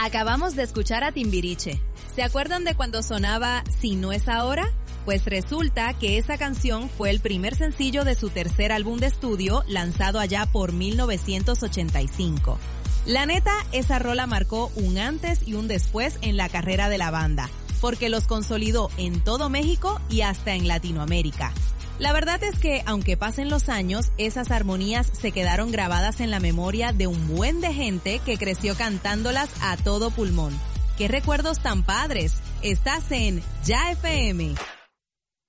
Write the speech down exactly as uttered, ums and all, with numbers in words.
Acabamos de escuchar a Timbiriche. ¿Se acuerdan de cuando sonaba Si no es ahora? Pues resulta que esa canción fue el primer sencillo de su tercer álbum de estudio, lanzado allá por mil novecientos ochenta y cinco. La neta, esa rola marcó un antes y un después en la carrera de la banda, porque los consolidó en todo México y hasta en Latinoamérica. La verdad es que, aunque pasen los años, esas armonías se quedaron grabadas en la memoria de un buen de gente que creció cantándolas a todo pulmón. ¡Qué recuerdos tan padres! Estás en Ya F M.